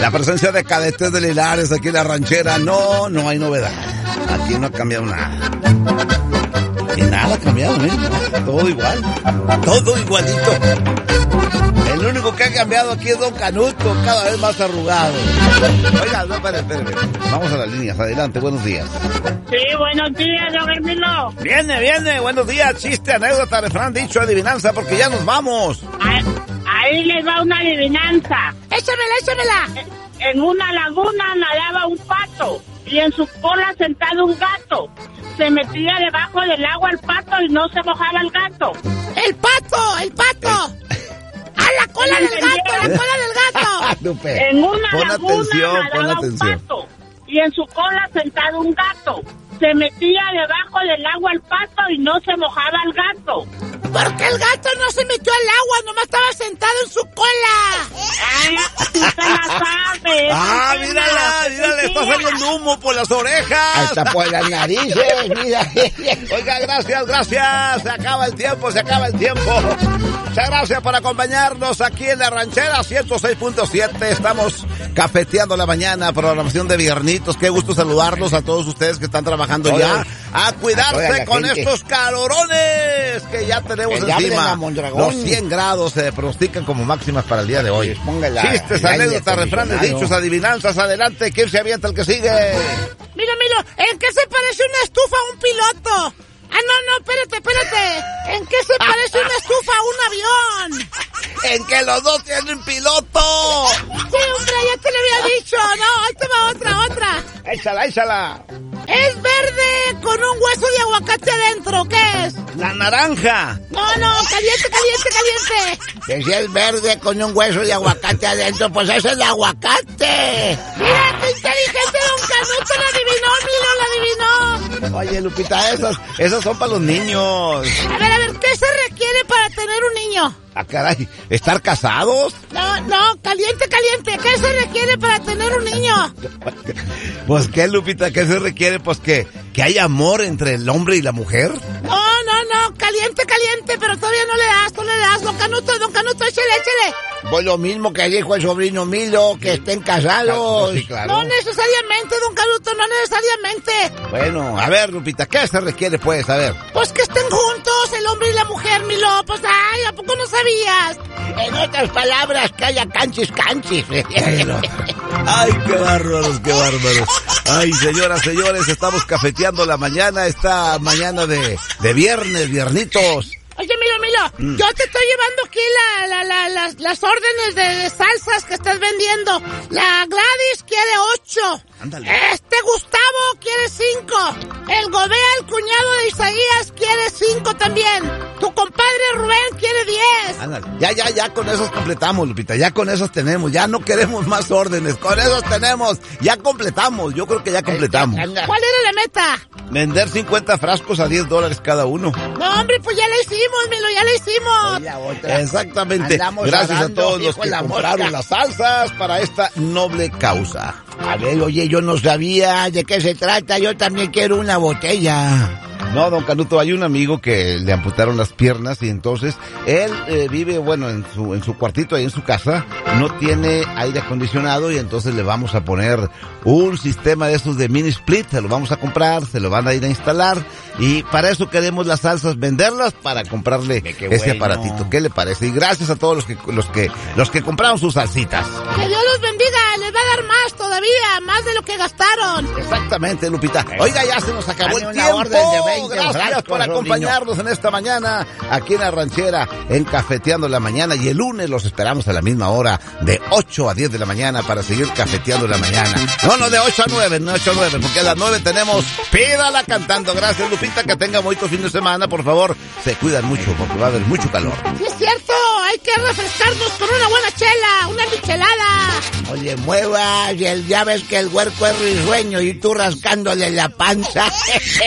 La presencia de Cadetes de Linares aquí en La Ranchera, no hay novedad. Aquí no ha cambiado nada. Y nada ha cambiado, ¿eh? Todo igual. Todo igualito. El único que ha cambiado aquí es Don Canuto, cada vez más arrugado. Oiga, no, espérame. Vamos a las líneas, adelante, buenos días. Sí, buenos días, don Hermilo. Viene, buenos días, chiste, anécdota, refrán, dicho, adivinanza, porque ya nos vamos. Ahí les va una adivinanza. Échamela. En una laguna nadaba un pato y en su cola sentado un gato. Se metía debajo del agua el pato y no se mojaba el gato. ¡El pato! ¡A la cola del gato! En una laguna nadaba un pato y en su cola sentado un gato. Se metía debajo del agua el pato y no se mojaba el gato. Porque el gato no se metió al agua, nomás estaba sentado en su cola. ¡Ay, usted la sabe! Mírala, le está saliendo humo por las orejas. Hasta por las narices, mira. Oiga, gracias. Se acaba el tiempo. Muchas gracias por acompañarnos aquí en La Ranchera 106.7. Estamos cafeteando la mañana, programación de viernitos. Qué gusto saludarlos a todos ustedes que están trabajando ya. A cuidarse con estos calorones que ya tenemos encima. Los 100 grados se pronostican como máximas para el día de hoy. Chistes, anécdotas, refranes, dichos, adivinanzas. Adelante, ¿quién se avienta el que sigue? Mira, ¿en qué se parece una estufa a un piloto? No, espérate. ¿En qué se parece una estufa a un avión? En que los dos tienen piloto. Sí, hombre, ya te lo había dicho. No, ahí te va otra. Échala. Es verde con un hueso de aguacate adentro. ¿Qué es? La naranja. No, caliente. Que si es verde con un hueso de aguacate adentro, pues ese es el aguacate. Mira, qué inteligente don Canuto, lo adivinó. Oye, Lupita, esas son para los niños. A ver, ¿qué se requiere para tener un niño? Ah, caray, ¿estar casados? No, caliente. ¿Qué se requiere para tener un niño? Pues, ¿qué, Lupita? ¿Qué se requiere? Pues que haya amor entre el hombre y la mujer. No, caliente, pero todavía no le das, don Canuto, échale. Pues lo mismo que dijo el sobrino Milo, que estén casados. Sí, claro. No necesariamente, don Canuto, no necesariamente. Bueno, a ver, Lupita, ¿qué se requiere, pues? A ver. Pues que estén juntos, el hombre y la mujer, Milo. Pues, ay, ¿a poco no sabías? En otras palabras, que haya canchis. Ay, qué bárbaros. Ay, señores, estamos cafeteando la mañana, esta mañana de viernitos. Oye, Milo, yo te estoy llevando aquí las órdenes de salsas que estás vendiendo. La Gladys quiere 8. Ándale. Gustavo quiere 5. El Gobea, el cuñado de Isaías, quiere 5 también. Tu compadre Rubén quiere 10. Ándale. Ya con esos completamos, Lupita. Ya con esos tenemos. Ya no queremos más órdenes. Con esos tenemos. Ya completamos. Yo creo que ya completamos. ¿Cuál era la meta? Vender 50 frascos a $10 cada uno. No, hombre, pues ya la hicimos, Milo, ya la hicimos. Exactamente. Gracias a todos los que compraron las salsas para esta noble causa. A ver, oye, yo no sabía de qué se trata. Yo también quiero una botella. No, don Canuto, hay un amigo que le amputaron las piernas y entonces él vive, bueno, en su cuartito ahí en su casa, no tiene aire acondicionado y entonces le vamos a poner un sistema de esos de mini split, se lo vamos a comprar, se lo van a ir a instalar y para eso queremos las salsas, venderlas para comprarle ese aparatito. ¿Qué le parece? Y gracias a todos los que compraron sus salsitas. Que Dios los bendiga, les va a dar más todavía, más de lo que gastaron. Exactamente, Lupita. Oiga, ya se nos acabó el tiempo. Gracias por acompañarnos en esta mañana aquí en La Ranchera, en Cafeteando la Mañana. Y el lunes los esperamos a la misma hora, de 8 a 10 de la mañana, para seguir cafeteando la mañana. No, de 8 a 9, porque a las 9 tenemos Pídala Cantando. Gracias, Lupita, que tenga bonito fin de semana, por favor. Se cuidan mucho, porque va a haber mucho calor. Sí, es cierto, hay que refrescarnos con una buena chela, una michelada. Oye, muevas, ya ves que el huerco es risueño y tú rascándole la panza.